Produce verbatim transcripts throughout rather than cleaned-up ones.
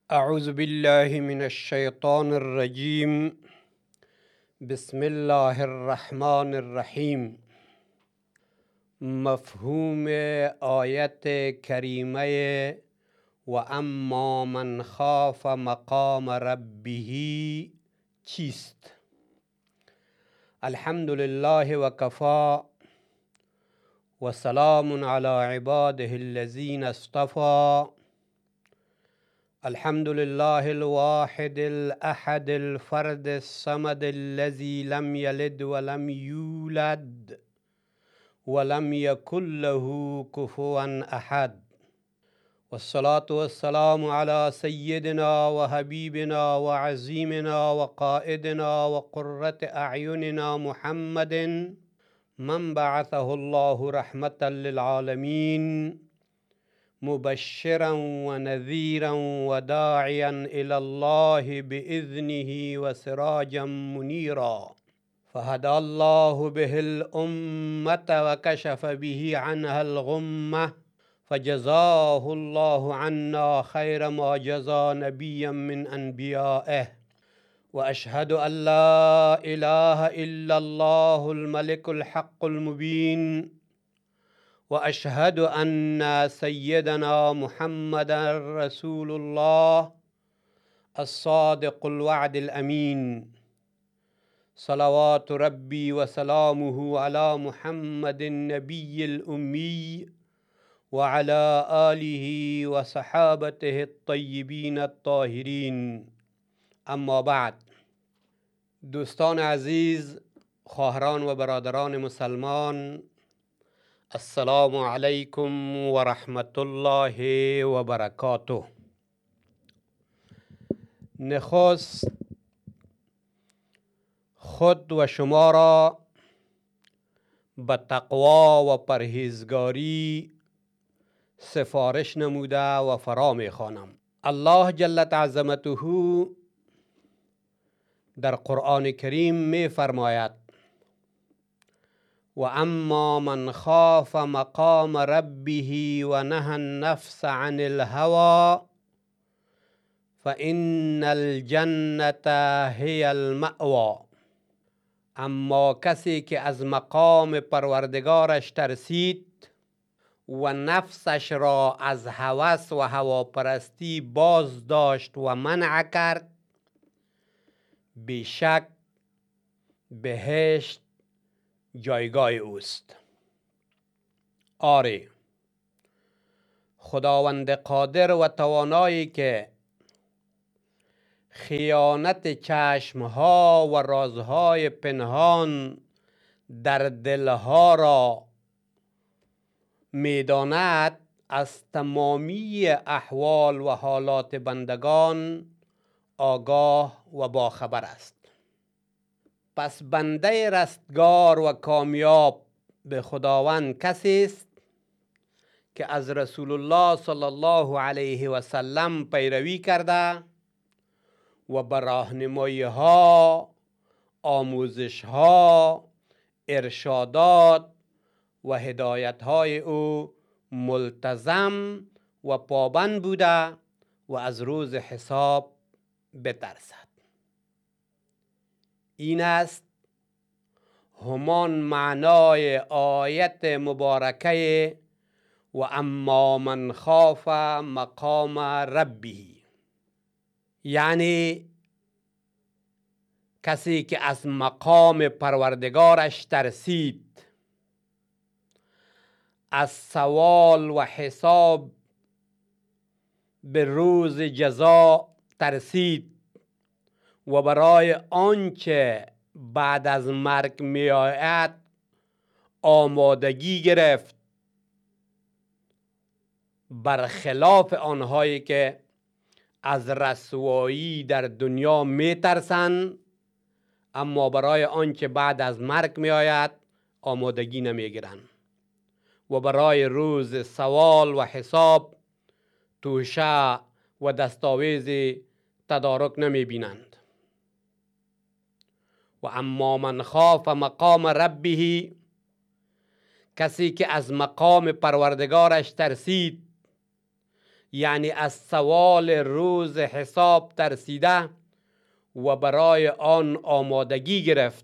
اعوذ بالله من الشیطان الرجیم. بسم الله الرحمن الرحیم. مفهوم آیت کریمه و اما من خاف مقام ربه چیست؟ الحمد لله و کفا و سلام علی عباده الذین اصطفى. الحمد لله الواحد الأحد الفرد الصمد الذي لم يلد ولم يولد ولم يكن له كفوا أحد، والصلاة والسلام على سيدنا وحبيبنا وعزيمنا وقائدنا وقرة أعيننا محمد من بعثه الله رحمة للعالمين، مبشرا ونذيرا وداعيا إلى الله بإذنه وسراجا منيرا، فهدى الله به الأمة وكشف به عنها الغمة، فجزاه الله عنا خير ما جزى نبيا من أنبيائه. وأشهد أن لا إله إلا الله الملك الحق المبين، وأشهد أن سيدنا محمد رسول الله الصادق الوعد الأمين، صلوات ربي وسلامه على محمد النبي الأمي وعلى آله وصحابته الطيبين الطاهرين. اما بعد، دوستان عزیز، خواهران و برادران مسلمان، السلام علیکم و رحمت الله و برکاته. نخست خود و شما را به تقوا و پرهیزگاری سفارش نموده و فرا می‌خوانم. الله جل عظمته در قرآن کریم می فرماید: و اما من خاف مقام ربه و نهى النفس عن الهوى فإن الجنة هي المأوى. اما کسی که از مقام پروردگارش ترسید و نفسش را از هوس و هواپرستی باز داشت و منع کرد، بیشک بهشت جایگاه اوست. آری، خداوند قادر و توانایی که خیانت چشمها و رازهای پنهان در دلها را میداند، از تمامی احوال و حالات بندگان آگاه و باخبر است. پس بنده رستگار و کامیاب به خداوند کسی است که از رسول الله صلی الله علیه و سلم پیروی کرده و بر راهنمایی ها، آموزش ها، ارشادات و هدایت های او ملتزم و پابند بوده و از روز حساب بترسد. این است همان معنای آیت مبارکه و اما من خاف مقام ربه، یعنی کسی که از مقام پروردگارش ترسید، از سوال و حساب به روز جزا ترسید و برای آنچه بعد از مرگ می آید آمادگی گرفت، برخلاف آنهایی که از رسوایی در دنیا می ترسند اما برای آنچه بعد از مرگ می آید آمادگی نمی گیرند و برای روز سوال و حساب توشه و دستاویز تدارک نمی بینند. و اما من خاف مقام ربه، کسی که از مقام پروردگارش ترسید، یعنی از سوال روز حساب ترسیده و برای آن آمادگی گرفت.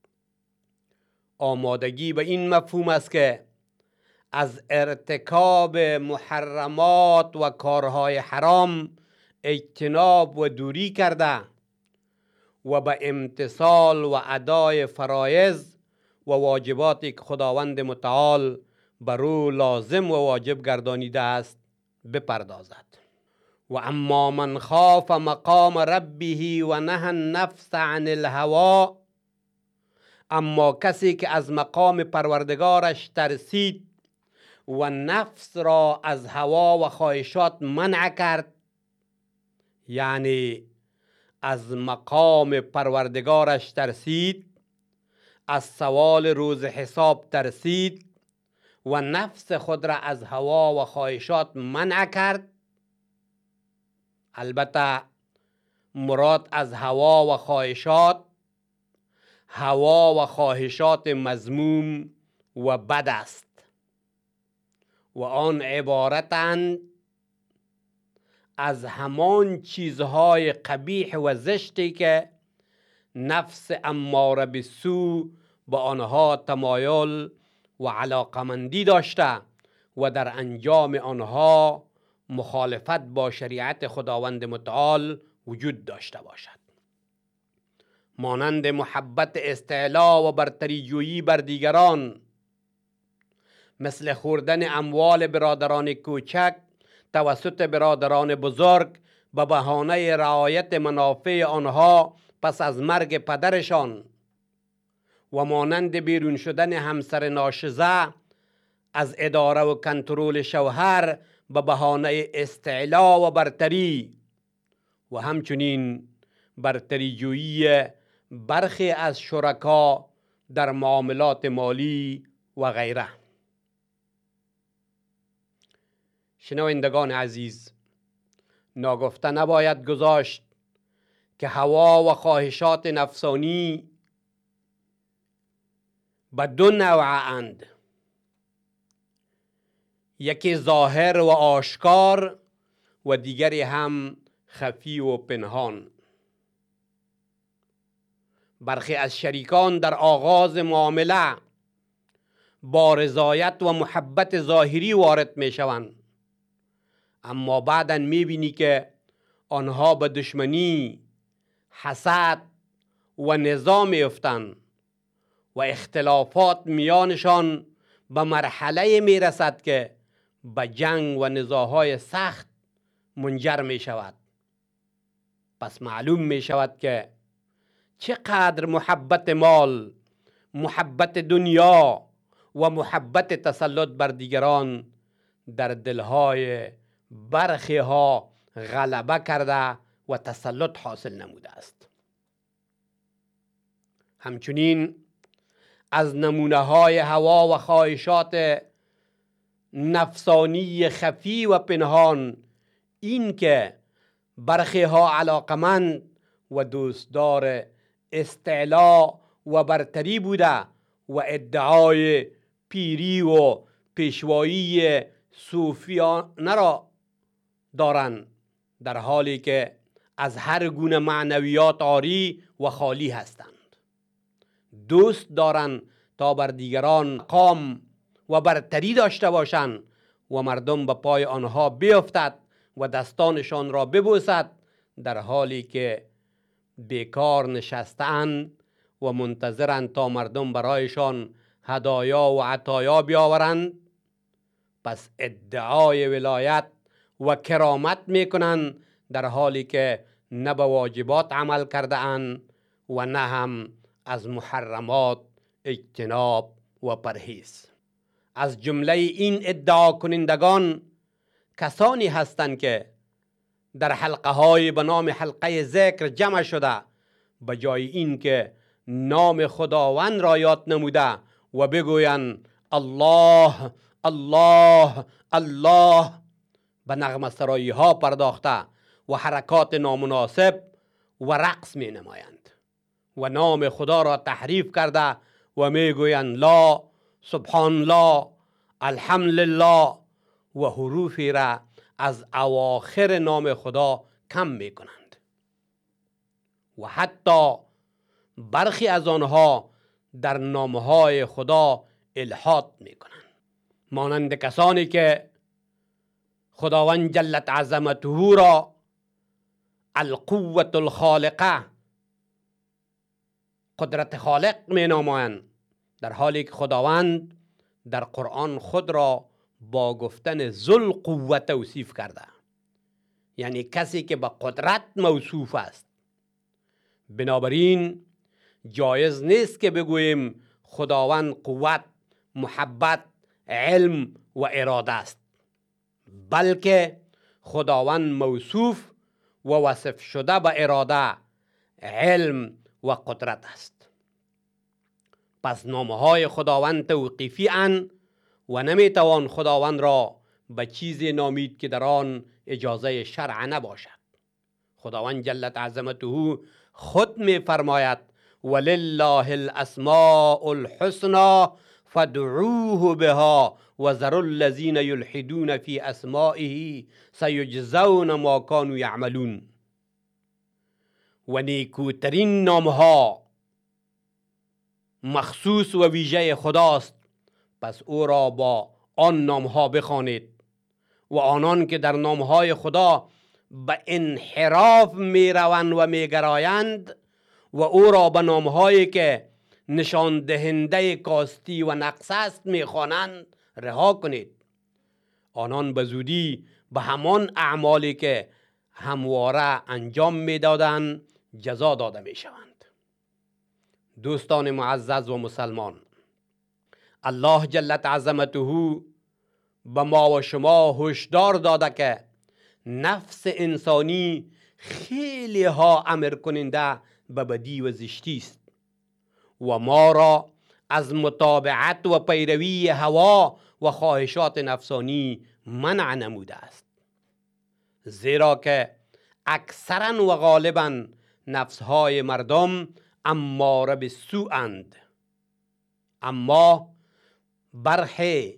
آمادگی به این مفهوم است که از ارتکاب محرمات و کارهای حرام اجتناب و دوری کرده و به امتثال و ادای فرایض و واجباتی که خداوند متعال بر او لازم و واجب گردانیده است بپردازد. و اما من خاف مقام ربه و نهى النفس عن الهوا، اما کسی که از مقام پروردگارش ترسید و نفس را از هوا و خواهشات منع کرد، یعنی از مقام پروردگارش ترسید، از سوال روز حساب ترسید و نفس خود را از هوا و خواهشات منع کرد. البته مراد از هوا و خواهشات هوا و خواهشات مذموم و بد است و آن عبارتند از همان چیزهای قبیح و زشتی که نفس اماره به سو به آنها تمایل و علاقمندی داشته و در انجام آنها مخالفت با شریعت خداوند متعال وجود داشته باشد، مانند محبت استعلا و برتری جویی بر دیگران، مثل خوردن اموال برادران کوچک توسط برادران بزرگ به بهانه رعایت منافع آنها پس از مرگ پدرشان، و مانند بیرون شدن همسر ناشزه از اداره و کنترل شوهر به بهانه استعلا و برتری، و همچنین برتری جویی برخی از شرکا در معاملات مالی و غیره. شنوندگان عزیز، ناگفته نباید گذاشت که هوا و خواهشات نفسانی به دو نوع اند، یکی ظاهر و آشکار و دیگری هم خفی و پنهان. برخی از شریکان در آغاز معامله با رضایت و محبت ظاهری وارد می شوند، اما بعداً می بینی که آنها به دشمنی، حسد و نزاع می افتند و اختلافات میانشان به مرحله می رسد که به جنگ و نزاعهای سخت منجر می شود. پس معلوم می شود که چقدر محبت مال، محبت دنیا و محبت تسلط بر دیگران در دلهای برخی ها غلبه کرده و تسلط حاصل نموده است. همچنین از نمونه های هوا و خواهشات نفسانی خفی و پنهان این که برخی ها علاقمند و دوستدار استعلا و برتری بوده و ادعای پیری و پیشوایی صوفیانه را دارند، در حالی که از هر گونه معنویات عاری و خالی هستند. دوست دارند تا بر دیگران مقام و برتری داشته باشند و مردم به پای آنها بیفتد و دستانشان را ببوسد، در حالی که بیکار نشستند و منتظرند تا مردم برایشان هدایا و عطایا بیاورند. پس ادعای ولایت و کرامت میکنند در حالی که نه به واجبات عمل کرده اند و نه هم از محرمات اجتناب و پرهیز. از جمله این ادعا کنندگان کسانی هستند که در حلقه های به نام حلقه ذکر جمع شده به جای این که نام خداوند را یاد نموده و بگویند الله الله الله، به نغمه سرایی ها پرداخته و حرکات نامناسب و رقص می نمایند و نام خدا را تحریف کرده و می گویند لا، سبحان الله، الحمدلله و حروفی را از اواخر نام خدا کم می کنند و حتی برخی از آنها در نامهای خدا الحاد می کنند، مانند کسانی که خداوند جلت عظمته را القوة الخالقه، قدرت خالق می نامند، در حالی که خداوند در قرآن خود را با گفتن ذل قوة توصیف کرده، یعنی کسی که به قدرت موصوف است. بنابراین جایز نیست که بگوییم خداوند قوت، محبت، علم و اراده است، بلکه خداوند موصوف و وصف شده به اراده، علم و قدرت است. پس نامهای خداوند توقیفی اند و نمیتوان خداوند را به چیزی نامید که در آن اجازه شرع نباشد. خداوند جلت عظمته خود می فرماید ولله الاسماء الحسنى فادعوه بها و ذروا الذین یلحدون فی اسمائه سیجزون ما کانوا یعملون. و نیکوترین نامها مخصوص و ویژه خداست، پس او را با آن نامها بخوانید و آنان که در نامهای خدا به انحراف می روند و می گرایند و او را به نامهایی که نشان دهنده کاستی و نقص است می خوانند رها کنید. آنان به زودی به همان اعمالی که همواره انجام می دادند جزا داده می شوند. دوستان معزز و مسلمان، الله جلت عظمته به ما و شما هشدار داده که نفس انسانی خیلی ها امر کننده به بدی و زشتی است و ما را از متابعت و پیروی هوا و خواهشات نفسانی منع نموده است، زیرا که اکثرا و غالبا نفسهای مردم اماره به سوء اند، اما برخی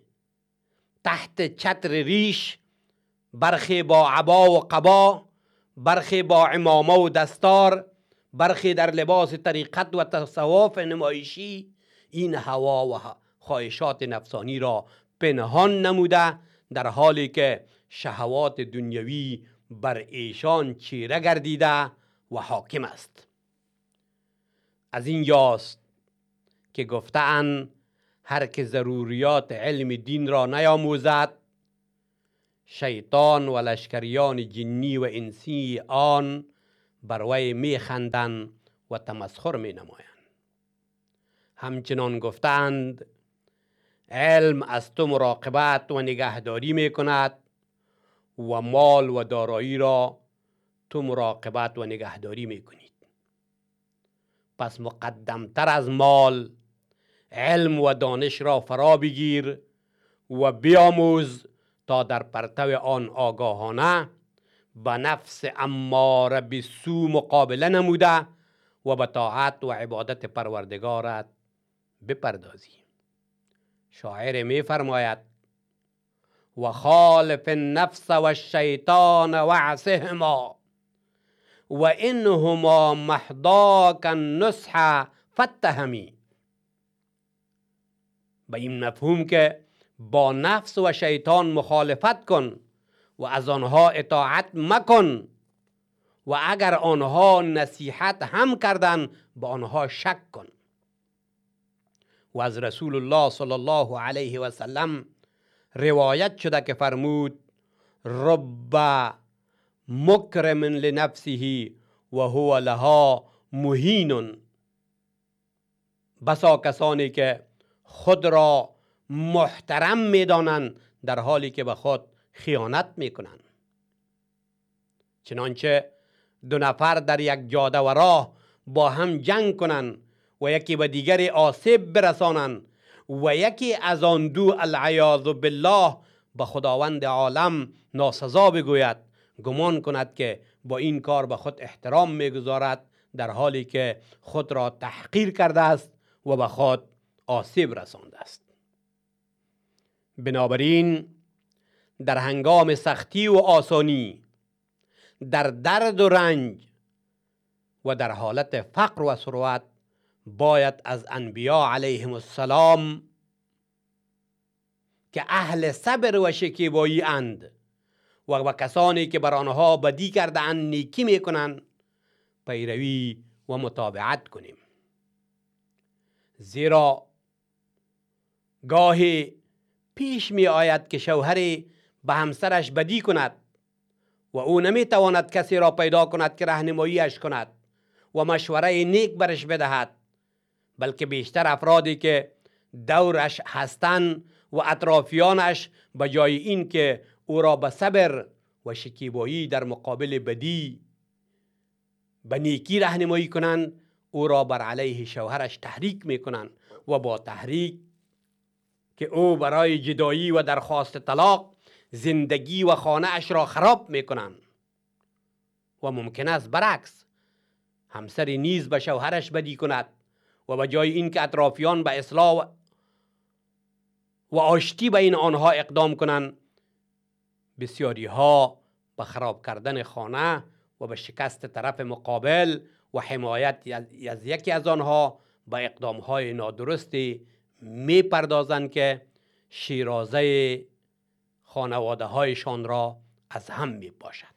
تحت چتر ریش، برخی با عبا و قبا، برخی با عمامه و دستار، برخی در لباس طریقت و تصوف نمایشی این هوا و خواهشات نفسانی را پنهان نموده، در حالی که شهوات دنیوی بر ایشان چیره گردیده و حاکم است. از این جاست که گفتند هر که ضروریات علم دین را نیاموزد، شیطان و لشکریان جنی و انسی آن بر وی میخندند و تمسخر می نمایند. همچنان گفتند علم از تو مراقبت و نگهداری می کند و مال و دارایی را تو مراقبت و نگهداری می کنید. پس مقدمتر از مال علم و دانش را فرا بگیر و بیاموز تا در پرتو آن آگاهانه به نفس اماره به سو مقابله نموده و به طاعت و عبادت پروردگارت بپردازی. شاعر می فرماید و خالف النفس و الشیطان و عصهما و انهما محضاک النصح فاتهمی. به این مفهوم که با نفس و شیطان مخالفت کن و از آنها اطاعت مکن و اگر آنها نصیحت هم کردن به آنها شک کن. و از رسول الله صلی الله علیه و سلم روایت شده که فرمود رب مکرم لنفسه و هو لها مهین. بسا کسانی که خود را محترم می‌دانند در حالی که به خود خیانت می‌کنند. چنانچه دو نفر در یک جاده و راه با هم جنگ کنند و یکی به دیگری آسیب برسانند و یکی از آن دو العیاذ بالله به خداوند عالم ناسزا بگوید، گمان کند که با این کار به خود احترام می‌گذارد، در حالی که خود را تحقیر کرده است و به خود آسیب رسانده است. بنابراین در هنگام سختی و آسانی، در درد و رنج و در حالت فقر و ثروت باید از انبیا علیهم السلام که اهل صبر و شکیبایی اند و و کسانی که بر آنها بدی کرده اند نیکی میکنند پیروی و متابعت کنیم. زیرا گاهی پیش می آید که شوهری به همسرش بدی کند و او نمی تواند کسی را پیدا کند که راهنماییش کند و مشوره نیک برش بدهد، بلکه بیشتر افرادی که دورش هستند و اطرافیانش به جای این که او را به صبر و شکیبایی در مقابل بدی به نیکی راهنمایی کنند، او را بر علیه شوهرش تحریک میکنند و با تحریک که او برای جدایی و درخواست طلاق زندگی و خانه اش را خراب میکنند. و ممکن است برعکس همسری نیز به شوهرش بدی کند و به جای این که اطرافیان به اصلاح و آشتی بین آنها اقدام کنند، بسیاری ها به خراب کردن خانه و به شکست طرف مقابل و حمایت از یکی از آنها به اقدام های نادرستی می پردازند که شیرازه خانواده هایشان را از هم می پاشد.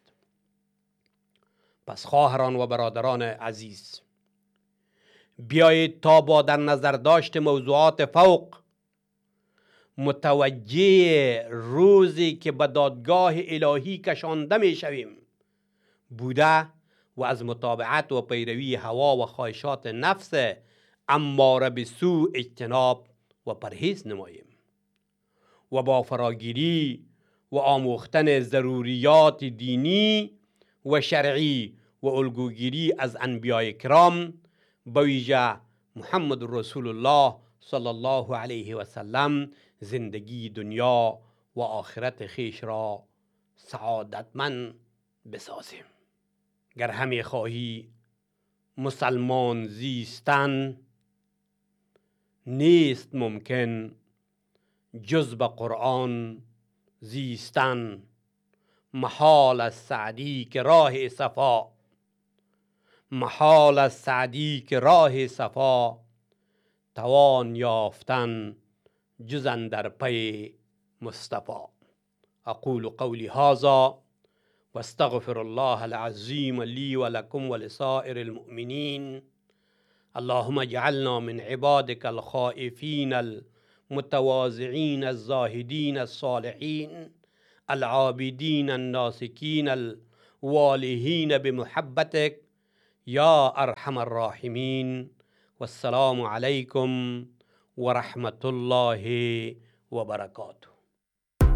پس خواهران و برادران عزیز، بیایید تا با در نظر داشت موضوعات فوق متوجه روزی که به دادگاه الهی کشانده می شویم بوده و از متابعت و پیروی هوا و خواهشات نفس اماره به سو اجتناب و پرهیز نماییم و با فراگیری و آموختن ضروریات دینی و شرعی و الگوگیری از انبیاء کرام به ویژه محمد رسول الله صلی الله علیه و سلم زندگی دنیا و آخرت خیش را سعادتمند بسازیم. گر همی خواهی مسلمان زیستن، نیست ممکن جز به قرآن زیستن. محال از سعدی که راه صفا، محال از سعدی که راه صفا، توان یافتن جز اندر پی مصطفی. اقول قولی هذا واستغفر الله العظیم لی ولکم ولسائر المؤمنین. اللهم اجعلنا من عبادك الخائفين المتواضعين الزاهدين الصالحين العابدين الناسكين الوالهين بمحبتك يا ارحم الراحمين. والسلام عليكم ورحمة الله وبركاته.